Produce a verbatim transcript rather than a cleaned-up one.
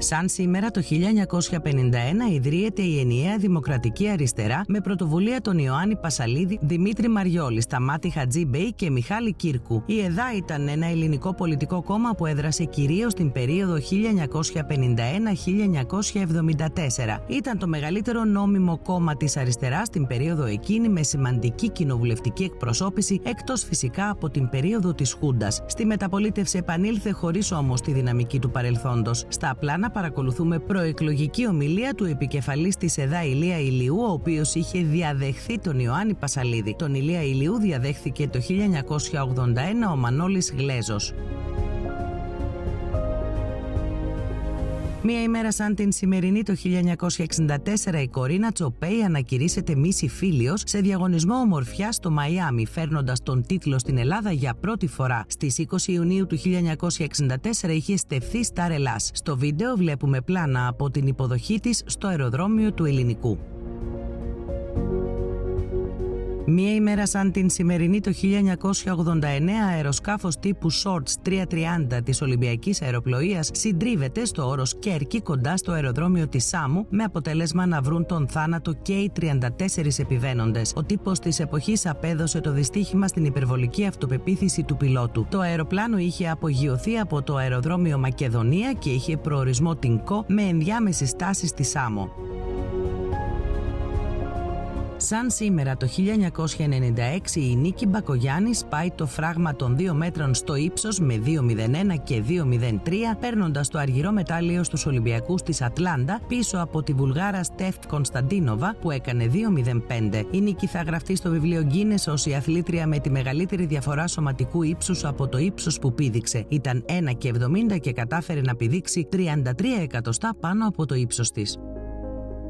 Σαν σήμερα το χίλια εννιακόσια πενήντα ένα ιδρύεται η Ενιαία Δημοκρατική Αριστερά με πρωτοβουλία τον Ιωάννη Πασαλίδη, Δημήτρη Μαριόλη, Σταμάτη Χατζή-Μπέι και Μιχάλη Κύρκου. Η ΕΔΑ ήταν ένα ελληνικό πολιτικό κόμμα που έδρασε κυρίως την περίοδο χίλια εννιακόσια πενήντα ένα με χίλια εννιακόσια εβδομήντα τέσσερα. Ήταν το μεγαλύτερο νόμιμο κόμμα της αριστεράς την περίοδο εκείνη, με σημαντική κοινοβουλευτική εκπροσώπηση, εκτός φυσικά από την περίοδο της Χούντας. Στη μεταπολίτευση επανήλθε χωρίς όμως τη δυναμική του παρελθόντος. Στα απλά να παρακολουθούμε προεκλογική ομιλία του επικεφαλής της ΕΔΑ Ηλία Ηλιού, ο οποίος είχε διαδεχθεί τον Ιωάννη Πασαλίδη. Τον Ηλία Ηλιού διαδέχθηκε το χίλια εννιακόσια ογδόντα ένα ο Μανώλης Γλέζος. Μία ημέρα σαν την σημερινή το χίλια εννιακόσια εξήντα τέσσερα η Κορίνα Τσοπέι ανακηρύσσεται Μίση Φίλιος σε διαγωνισμό ομορφιάς στο Μαϊάμι, φέρνοντας τον τίτλο στην Ελλάδα για πρώτη φορά. Στις είκοσι Ιουνίου του χίλια εννιακόσια εξήντα τέσσερα είχε στεφθεί Σταρ Ελλάς. Στο βίντεο βλέπουμε πλάνα από την υποδοχή της στο αεροδρόμιο του Ελληνικού. Μία ημέρα σαν την σημερινή το χίλια εννιακόσια ογδόντα εννέα αεροσκάφος τύπου Shorts τριακόσια τριάντα της Ολυμπιακής Αεροπλοείας συντρίβεται στο όρος Κέρκη κοντά στο αεροδρόμιο της Σάμου, με αποτέλεσμα να βρουν τον θάνατο και οι τριάντα τέσσερις επιβαίνοντες. Ο τύπος της εποχής απέδωσε το δυστύχημα στην υπερβολική αυτοπεποίθηση του πιλότου. Το αεροπλάνο είχε απογειωθεί από το αεροδρόμιο Μακεδονία και είχε προορισμό Τινκό με ενδιάμεση στάση στη Σάμο. Σαν σήμερα το χίλια εννιακόσια ενενήντα έξι η Νίκη Μπακογιάννη σπάει το φράγμα των δύο μέτρων στο ύψος με δύο μηδέν ένα και δύο μηδέν τρία, παίρνοντας το αργυρό μετάλλιο στους Ολυμπιακούς της Ατλάντα πίσω από τη Βουλγάρα Στεφ Κωνσταντίνοβα που έκανε δύο μηδέν πέντε. Η νίκη θα γραφτεί στο βιβλίο Γκίνες ως η αθλήτρια με τη μεγαλύτερη διαφορά σωματικού ύψους από το ύψος που πήδηξε. Ήταν ένα και εβδομήντα και κατάφερε να πηδήξει τριάντα τρία εκατοστά πάνω από το ύψος της.